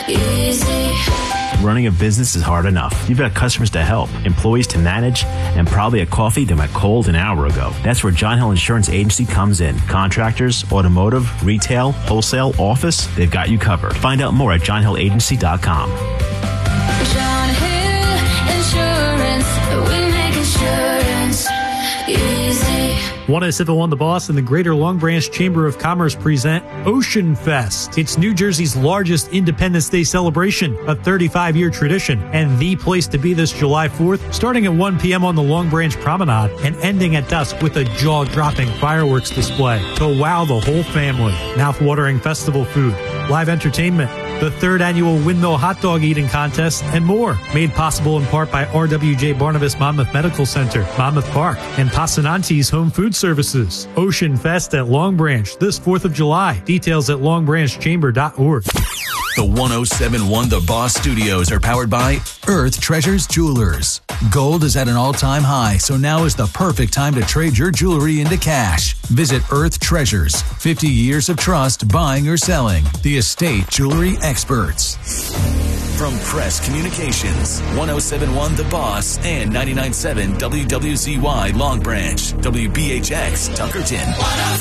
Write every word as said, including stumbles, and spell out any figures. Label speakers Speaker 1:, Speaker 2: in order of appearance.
Speaker 1: easy.
Speaker 2: Running a business is hard enough. You've got customers to help, employees to manage, and probably a coffee that went cold an hour ago. That's where John Hill Insurance Agency comes in. Contractors, automotive, retail, wholesale, office, they've got you covered. Find out more at john hill agency dot com.
Speaker 1: John Hill Insurance, we make insurance easy.
Speaker 3: one oh seven point one The Boss and the Greater Long Branch Chamber of Commerce present Ocean Fest. It's New Jersey's largest Independence Day celebration, a thirty-five-year tradition, and the place to be this July fourth, starting at one p.m. on the Long Branch Promenade and ending at dusk with a jaw-dropping fireworks display to wow the whole family. Mouth-watering festival food, live entertainment, the third annual Windmill Hot Dog Eating Contest, and more. Made possible in part by R W J Barnabas Monmouth Medical Center, Monmouth Park, and Passananti's Home Food Services. Ocean Fest at Long Branch this fourth of July. Details at long branch chamber dot org.
Speaker 4: The one oh seven point one The Boss Studios are powered by Earth Treasures Jewelers. Gold is at an all-time high, so now is the perfect time to trade your jewelry into cash. Visit Earth Treasures. fifty years of trust buying or selling. The estate jewelry experts. From Press Communications, one oh seven point one The Boss and ninety-nine point seven W W Z Y Long Branch, W B H X Tuckerton.